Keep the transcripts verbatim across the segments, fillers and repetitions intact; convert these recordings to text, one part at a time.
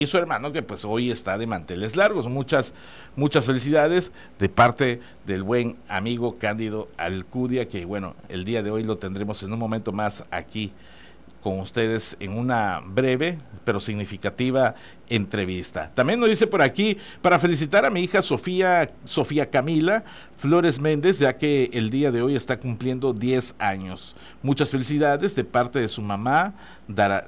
y su hermano que pues hoy está de manteles largos. Muchas, muchas felicidades de parte del buen amigo Cándido Alcudia, que bueno, el día de hoy lo tendremos en un momento más aquí con ustedes en una breve pero significativa entrevista. También nos dice por aquí, para felicitar a mi hija Sofía, Sofía Camila Flores Méndez, ya que el día de hoy está cumpliendo diez años. Muchas felicidades de parte de su mamá, de,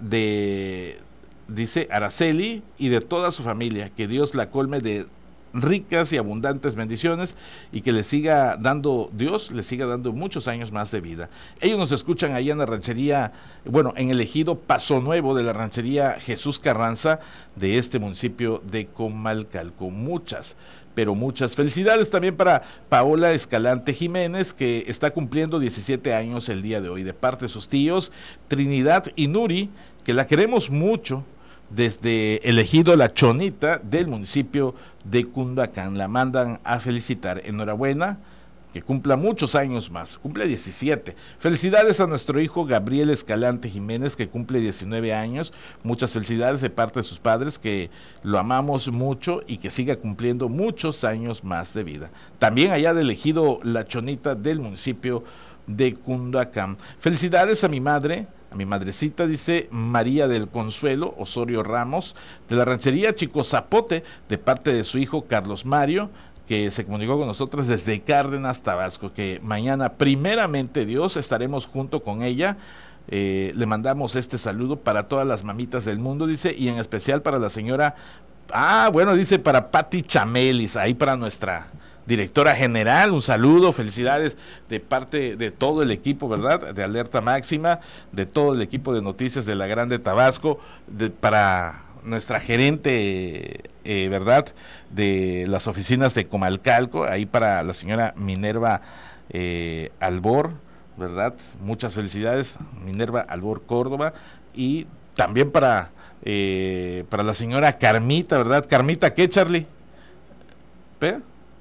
de dice Araceli, y de toda su familia. Que Dios la colme de ricas y abundantes bendiciones y que le siga dando, Dios le siga dando muchos años más de vida. Ellos nos escuchan ahí en la ranchería, bueno, en el ejido Paso Nuevo de la ranchería Jesús Carranza de este municipio de Comalcalco. Muchas, pero muchas felicidades también para Paola Escalante Jiménez, que está cumpliendo diecisiete años el día de hoy, de parte de sus tíos Trinidad y Nuri, que la queremos mucho, desde el ejido La Chonita del municipio de Cundacán. La mandan a felicitar. Enhorabuena, que cumpla muchos años más, cumple diecisiete. Felicidades a nuestro hijo Gabriel Escalante Jiménez, que cumple diecinueve años. Muchas felicidades de parte de sus padres, que lo amamos mucho y que siga cumpliendo muchos años más de vida. También allá del ejido La Chonita del municipio de Cundacán. Felicidades a mi madre, a mi madrecita, dice María del Consuelo Osorio Ramos, de la ranchería Chico Zapote, de parte de su hijo Carlos Mario, que se comunicó con nosotros desde Cárdenas, Tabasco, que mañana, primeramente Dios, estaremos junto con ella. Eh, le mandamos este saludo para todas las mamitas del mundo, dice, y en especial para la señora, ah, bueno, dice para Patti Chamelis, ahí para nuestra directora general, un saludo, felicidades de parte de todo el equipo, ¿verdad? De Alerta Máxima, de todo el equipo de noticias de la Grande Tabasco, de, para nuestra gerente, eh, ¿verdad? De las oficinas de Comalcalco, ahí para la señora Minerva eh, Albor, ¿verdad? Muchas felicidades, Minerva Albor Córdoba, y también para, eh, para la señora Carmita, ¿verdad? Carmita, ¿qué, Charlie? ¿Pe?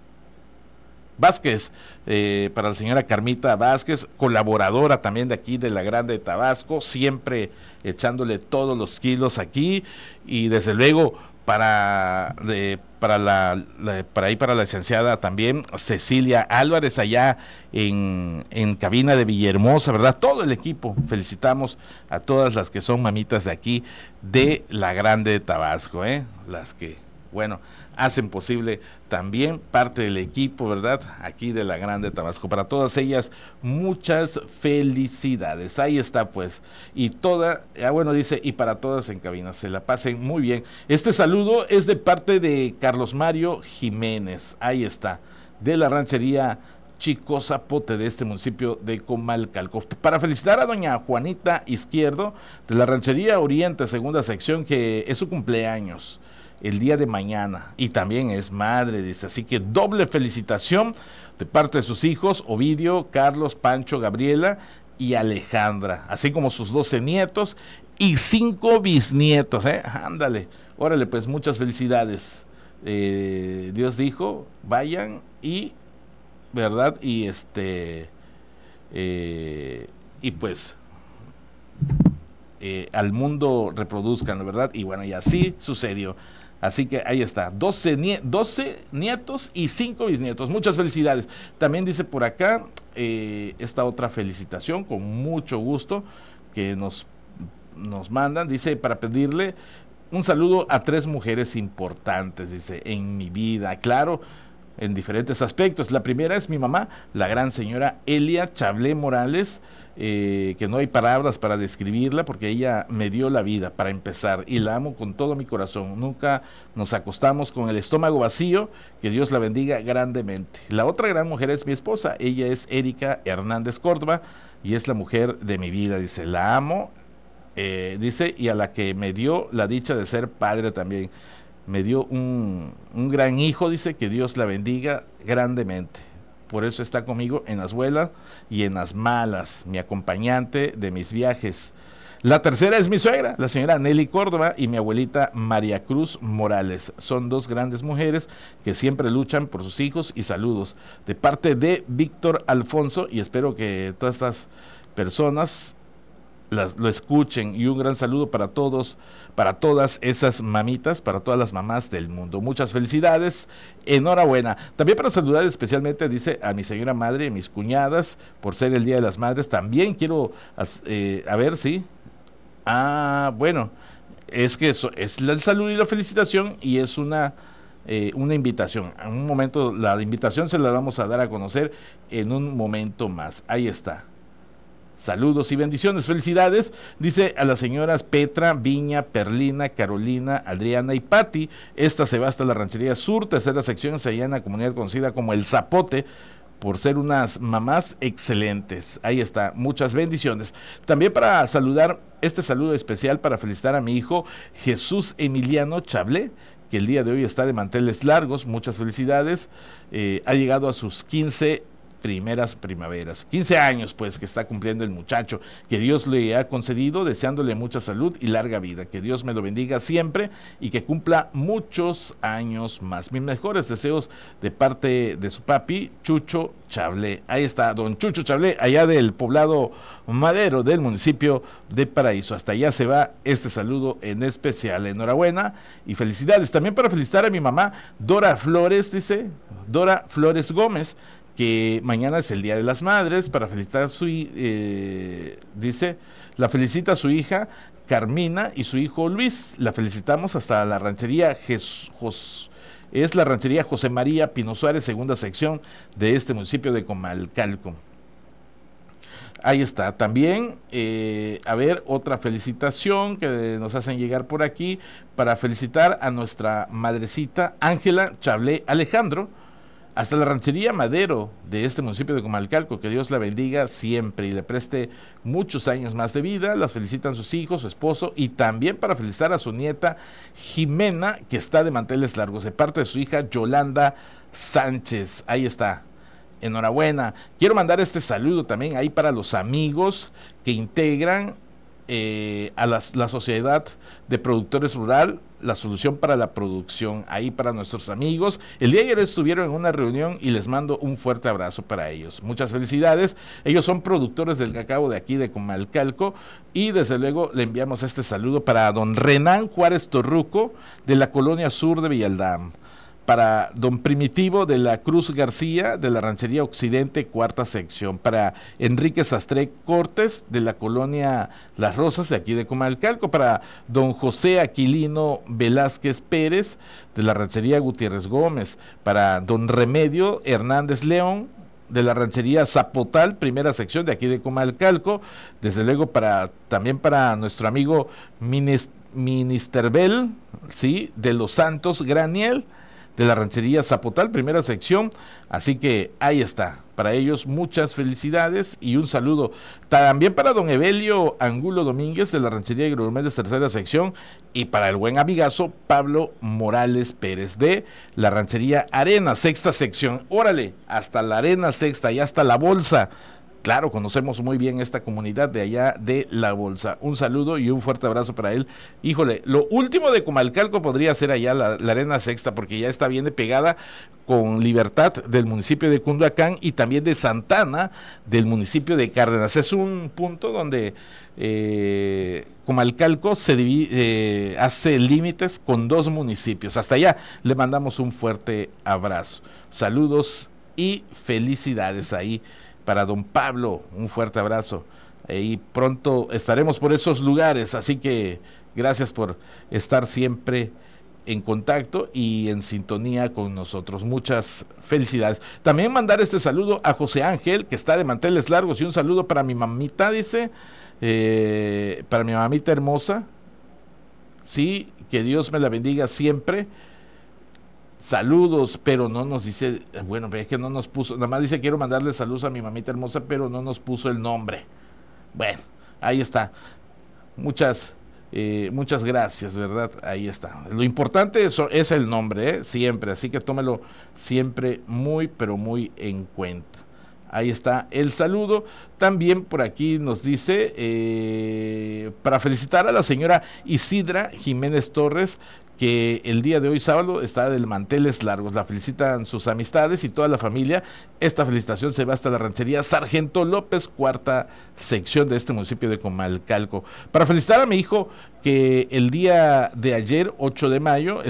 Vázquez, eh, para la señora Carmita Vázquez, colaboradora también de aquí de la Grande de Tabasco, siempre echándole todos los kilos aquí, y desde luego para eh, para la, la para ahí para la licenciada también Cecilia Álvarez allá en, en cabina de Villahermosa, ¿verdad? Todo el equipo, felicitamos a todas las que son mamitas de aquí de la Grande de Tabasco, ¿eh? Las que, bueno, hacen posible también parte del equipo, ¿verdad? Aquí de la Grande Tabasco. Para todas ellas, muchas felicidades. Ahí está, pues. Y toda, ah, bueno, dice, y para todas en cabina, se la pasen muy bien. Este saludo es de parte de Carlos Mario Jiménez. Ahí está, de la ranchería Chico Zapote de este municipio de Comalcalco. Para felicitar a doña Juanita Izquierdo, de la ranchería Oriente, segunda sección, que es su cumpleaños el día de mañana, y también es madre, dice, así que doble felicitación de parte de sus hijos, Ovidio, Carlos, Pancho, Gabriela y Alejandra, así como sus doce nietos y cinco bisnietos, ¿eh? Ándale, órale, pues muchas felicidades. Eh, Dios dijo, vayan y, ¿verdad? Y este, eh, y pues, eh, al mundo reproduzcan, ¿verdad? Y bueno, y así sucedió. Así que ahí está, doce, nie- doce nietos y cinco bisnietos. Muchas felicidades. También dice por acá eh, esta otra felicitación, con mucho gusto, que nos, nos mandan. Dice, para pedirle un saludo a tres mujeres importantes, dice, en mi vida. Claro, en diferentes aspectos. La primera es mi mamá, la gran señora Elia Chablé Morales, eh, que no hay palabras para describirla, porque ella me dio la vida para empezar, y la amo con todo mi corazón. Nunca nos acostamos con el estómago vacío, que Dios la bendiga grandemente. La otra gran mujer es mi esposa, ella es Erika Hernández Córdoba, y es la mujer de mi vida, dice, la amo, eh, dice, y a la que me dio la dicha de ser padre también. Me dio un, un gran hijo, dice, que Dios la bendiga grandemente. Por eso está conmigo en las buenas y en las malas, mi acompañante de mis viajes. La tercera es mi suegra, la señora Nelly Córdoba, y mi abuelita María Cruz Morales. Son dos grandes mujeres que siempre luchan por sus hijos, y saludos de parte de Víctor Alfonso, y espero que todas estas personas las, lo escuchen, y un gran saludo para todos, para todas esas mamitas, para todas las mamás del mundo. Muchas felicidades, enhorabuena. También para saludar especialmente, dice, a mi señora madre y mis cuñadas, por ser el Día de las Madres. También quiero, eh, a ver, sí. Ah, bueno, es que eso es el saludo y la felicitación, y es una... Eh, una invitación. En un momento, la invitación se la vamos a dar a conocer en un momento más. Ahí está. Saludos y bendiciones, felicidades, dice a las señoras Petra, Viña, Perlina, Carolina, Adriana y Patti. Esta se va hasta la Ranchería Sur, tercera sección, se llama la comunidad conocida como El Zapote, por ser unas mamás excelentes. Ahí está, muchas bendiciones. También para saludar, este saludo especial para felicitar a mi hijo Jesús Emiliano Chablé, que el día de hoy está de manteles largos. Muchas felicidades. Eh, ha llegado a sus quince primeras primaveras, quince años pues que está cumpliendo el muchacho, que Dios le ha concedido, deseándole mucha salud y larga vida, que Dios me lo bendiga siempre y que cumpla muchos años más. Mis mejores deseos de parte de su papi, Chucho Chablé. Ahí está, don Chucho Chablé, allá del poblado Madero, del municipio de Paraíso. Hasta allá se va este saludo en especial. Enhorabuena y felicidades. También para felicitar a mi mamá, Dora Flores, dice, Dora Flores Gómez, que mañana es el Día de las Madres. Para felicitar a su, eh, dice, la felicita a su hija Carmina y su hijo Luis. La felicitamos hasta la ranchería Jesús, es la ranchería José María Pino Suárez, segunda sección de este municipio de Comalcalco. Ahí está. También, eh, a ver, otra felicitación que nos hacen llegar por aquí, para felicitar a nuestra madrecita Ángela Chablé Alejandro, hasta la ranchería Madero de este municipio de Comalcalco. Que Dios la bendiga siempre y le preste muchos años más de vida. Las felicitan sus hijos, su esposo, y también para felicitar a su nieta Jimena, que está de manteles largos, de parte de su hija Yolanda Sánchez. Ahí está. Enhorabuena. Quiero mandar este saludo también ahí para los amigos que integran eh, a las, la Sociedad de Productores Rural, la solución para la producción, ahí para nuestros amigos. El día de ayer estuvieron en una reunión y les mando un fuerte abrazo para ellos. Muchas felicidades. Ellos son productores del cacao de aquí de Comalcalco, y desde luego le enviamos este saludo para don Renán Juárez Torruco, de la colonia sur de Villaldam, para don Primitivo de la Cruz García, de la ranchería Occidente, cuarta sección, para Enrique Sastre Cortes, de la colonia Las Rosas, de aquí de Comalcalco, para don José Aquilino Velázquez Pérez, de la ranchería Gutiérrez Gómez, para don Remedio Hernández León, de la ranchería Zapotal, primera sección, de aquí de Comalcalco. Desde luego para también para nuestro amigo Minis, Ministerbel, sí, de Los Santos Graniel, de la ranchería Zapotal, primera sección. Así que ahí está, para ellos muchas felicidades y un saludo también para don Evelio Angulo Domínguez, de la ranchería Agroméndez, tercera sección, y para el buen amigazo Pablo Morales Pérez, de la ranchería Arena, sexta sección. Órale, hasta la Arena Sexta y hasta La Bolsa. Claro, conocemos muy bien esta comunidad de allá de La Bolsa. Un saludo y un fuerte abrazo para él. Híjole, lo último de Comalcalco podría ser allá la, la Arena Sexta, porque ya está bien pegada con Libertad del municipio de Cunduacán y también de Santana del municipio de Cárdenas. Es un punto donde eh, Comalcalco se divide, eh, hace límites con dos municipios. Hasta allá le mandamos un fuerte abrazo. Saludos y felicidades ahí para don Pablo, un fuerte abrazo. Y pronto estaremos por esos lugares, así que gracias por estar siempre en contacto y en sintonía con nosotros. Muchas felicidades. También mandar este saludo a José Ángel, que está de manteles largos, y un saludo para mi mamita, dice, eh, para mi mamita hermosa. Sí, que Dios me la bendiga siempre. Saludos, pero no nos dice, bueno, es que no nos puso, nada más dice quiero mandarle saludos a mi mamita hermosa, pero no nos puso el nombre. Bueno, ahí está. Muchas, eh, muchas gracias, ¿verdad? Ahí está. Lo importante es, es el nombre, ¿eh? Siempre, así que tómelo siempre muy, pero muy en cuenta. Ahí está el saludo. También por aquí nos dice, eh, para felicitar a la señora Isidra Jiménez Torres, que el día de hoy sábado está de manteles largos. La felicitan sus amistades y toda la familia. Esta felicitación se va hasta la ranchería Sargento López, cuarta sección de este municipio de Comalcalco. Para felicitar a mi hijo que el día de ayer, ocho de mayo,